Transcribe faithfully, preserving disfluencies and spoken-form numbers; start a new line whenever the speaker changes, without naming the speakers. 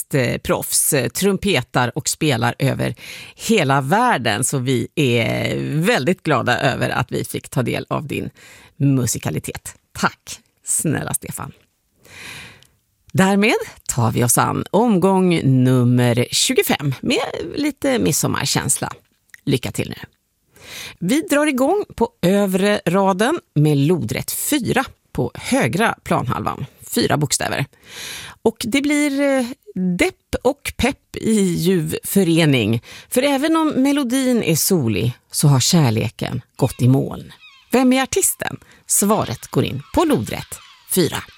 faktiskt eh, proffs, eh, trumpetar och spelar över hela världen. Så vi är väldigt glada över att vi fick ta del av din musikalitet. Tack, snälla Stefan. Därmed tar vi oss an omgång nummer tjugofem med lite midsommarkänsla. Lycka till nu. Vi drar igång på övre raden med lodrätt fyra på högra planhalvan. Fyra bokstäver. Och det blir depp och pepp i ljuv förening. För även om melodin är solig så har kärleken gått i moln. Vem är artisten? Svaret går in på lodrätt fyra.